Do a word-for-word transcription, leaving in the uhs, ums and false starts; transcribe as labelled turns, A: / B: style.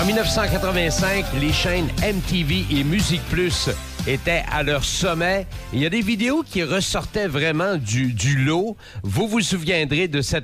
A: dix-neuf cent quatre-vingt-cinq, les chaînes M T V et Musique Plus étaient à leur sommet. Il y a des vidéos qui ressortaient vraiment du, du lot. Vous vous souviendrez de cette